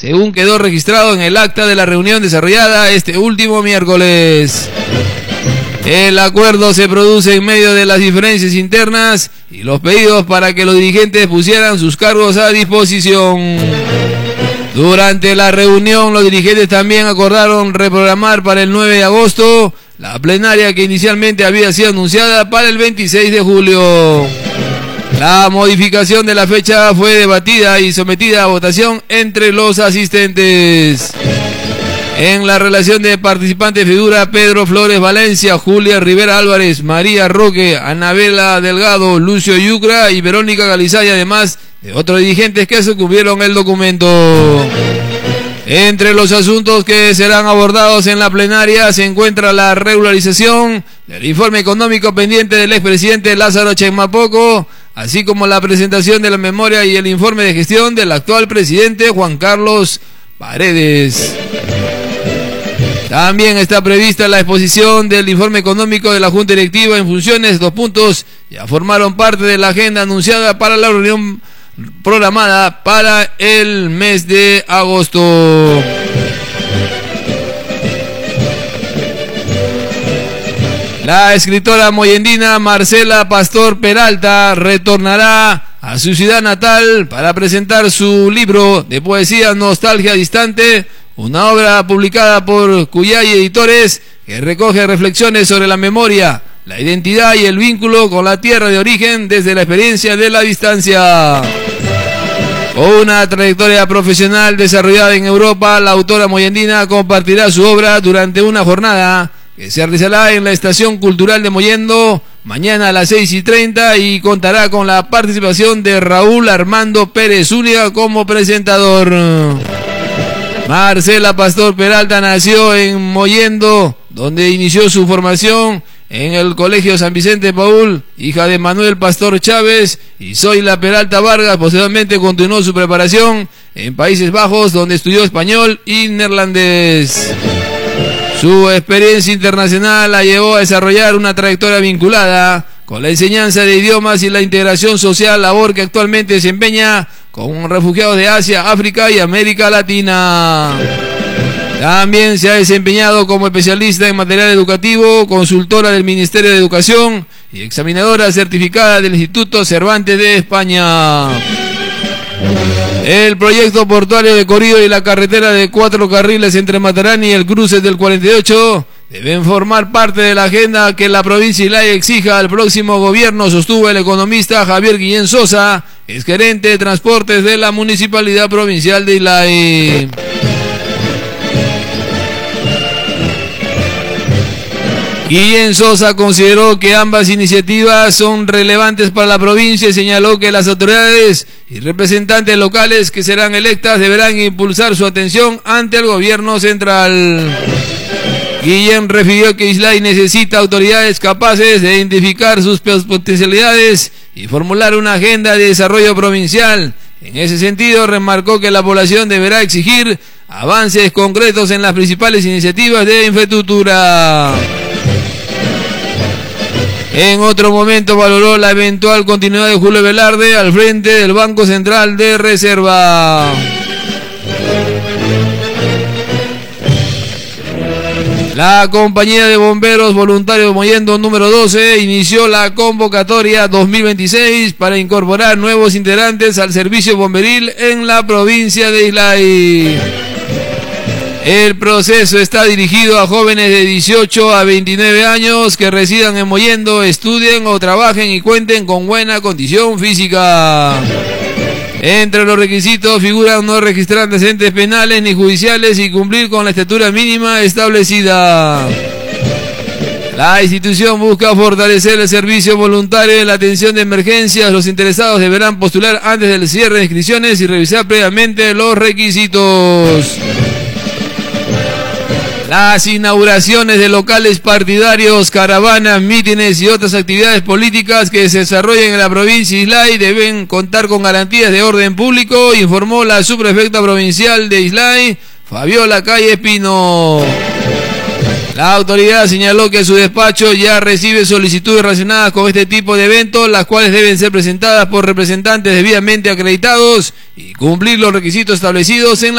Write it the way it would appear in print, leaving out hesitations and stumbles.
según quedó registrado en el acta de la reunión desarrollada este último miércoles. El acuerdo se produce en medio de las diferencias internas y los pedidos para que los dirigentes pusieran sus cargos a disposición. Durante la reunión, los dirigentes también acordaron reprogramar para el 9 de agosto la plenaria que inicialmente había sido anunciada para el 26 de julio. La modificación de la fecha fue debatida y sometida a votación entre los asistentes. En la relación de participantes figura Pedro Flores Valencia, Julia Rivera Álvarez, María Roque, Anabela Delgado, Lucio Yucra y Verónica Galizay, además de otros dirigentes que suscribieron el documento. Entre los asuntos que serán abordados en la plenaria se encuentra la regularización del informe económico pendiente del expresidente Lázaro Chacmapoco, así como la presentación de la memoria y el informe de gestión del actual presidente Juan Carlos Paredes. También está prevista la exposición del informe económico de la Junta Directiva en funciones. 2 puntos ya formaron parte de la agenda anunciada para la reunión programada para el mes de agosto. La escritora moyendina Marcela Pastor Peralta retornará a su ciudad natal para presentar su libro de poesía Nostalgia Distante, una obra publicada por Cuyay Editores que recoge reflexiones sobre la memoria, la identidad y el vínculo con la tierra de origen desde la experiencia de la distancia. Con una trayectoria profesional desarrollada en Europa, la autora moyendina compartirá su obra durante una jornada que se realizará en la Estación Cultural de Mollendo mañana a las 6:30 y contará con la participación de Raúl Armando Pérez Zúñiga como presentador. Marcela Pastor Peralta nació en Mollendo, donde inició su formación en el Colegio San Vicente Paúl, hija de Manuel Pastor Chávez y Zoila Peralta Vargas. Posteriormente continuó su preparación en Países Bajos, donde estudió español y neerlandés. Su experiencia internacional la llevó a desarrollar una trayectoria vinculada con la enseñanza de idiomas y la integración social, labor que actualmente desempeña con refugiados de Asia, África y América Latina. También se ha desempeñado como especialista en material educativo, consultora del Ministerio de Educación y examinadora certificada del Instituto Cervantes de España. El proyecto portuario de Corío y la carretera de 4 carriles entre Matarani y el cruce del 48 deben formar parte de la agenda que la provincia de Islay exija al próximo gobierno, sostuvo el economista Javier Guillén Sosa, es gerente de transportes de la Municipalidad Provincial de Islay. Guillén Sosa consideró que ambas iniciativas son relevantes para la provincia y señaló que las autoridades y representantes locales que serán electas deberán impulsar su atención ante el gobierno central. Guillén refirió que Islay necesita autoridades capaces de identificar sus potencialidades y formular una agenda de desarrollo provincial. En ese sentido, remarcó que la población deberá exigir avances concretos en las principales iniciativas de infraestructura. En otro momento valoró la eventual continuidad de Julio Velarde al frente del Banco Central de Reserva. La compañía de bomberos voluntarios Mollendo número 12 inició la convocatoria 2026 para incorporar nuevos integrantes al servicio bomberil en la provincia de Islay. El proceso está dirigido a jóvenes de 18 a 29 años que residan en Mollendo, estudien o trabajen y cuenten con buena condición física. Entre los requisitos figuran no registrar antecedentes penales ni judiciales y cumplir con la estatura mínima establecida. La institución busca fortalecer el servicio voluntario en la atención de emergencias. Los interesados deberán postular antes del cierre de inscripciones y revisar previamente los requisitos. Las inauguraciones de locales partidarios, caravanas, mítines y otras actividades políticas que se desarrollen en la provincia de Islay deben contar con garantías de orden público, informó la subprefecta provincial de Islay, Fabiola Calle Espino. La autoridad señaló que su despacho ya recibe solicitudes relacionadas con este tipo de eventos, las cuales deben ser presentadas por representantes debidamente acreditados y cumplir los requisitos establecidos en la